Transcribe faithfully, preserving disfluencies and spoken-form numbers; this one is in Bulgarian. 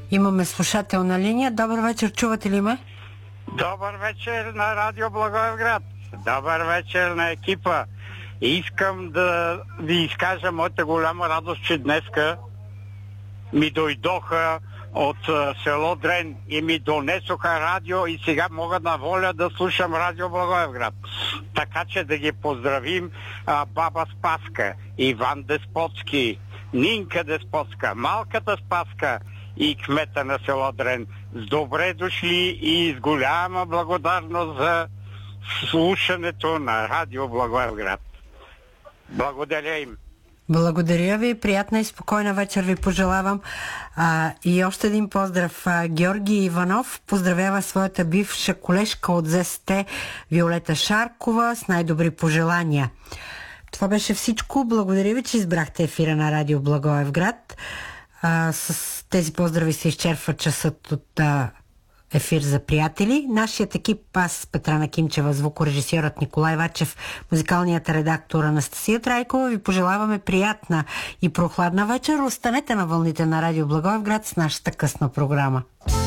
Имаме слушател на линия. Добър вечер, чувате ли ме? Добър вечер на Радио Благоевград. Добър вечер на екипа. Искам да ви изкажа моята голяма радост, че днеска ми дойдоха от село Дрен и ми донесоха радио и сега мога на воля да слушам Радио Благоевград. Така че да ги поздравим а, баба Спаска, Иван Деспотски, Нинка Деспотска, малката Спаска и кмета на село Дрен. С добре дошли и с голяма благодарност за слушането на Радио Благоевград. Благодаря им. Благодаря ви. Приятна и спокойна вечер ви пожелавам. А, и още един поздрав. А, Георги Иванов поздравява своята бивша колежка от ЗСТ Виолета Шаркова с най-добри пожелания. Това беше всичко. Благодаря ви, че избрахте ефира на Радио Благоевград. А, с тези поздрави се изчерпва часът от а, ефир за приятели. Нашият екип, аз Петрана Кимчева, звукорежисьорът Николай Вачев, музикалният редактор Анастасия Трайкова, ви пожелаваме приятна и прохладна вечер. Останете на вълните на Радио Благоевград с нашата късна програма.